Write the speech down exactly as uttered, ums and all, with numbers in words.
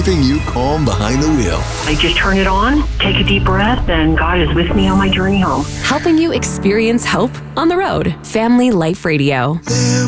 keeping you calm behind the wheel. I just turn it on, take a deep breath, and God is with me on my journey home. Helping you experience hope on the road. Family Life Radio. There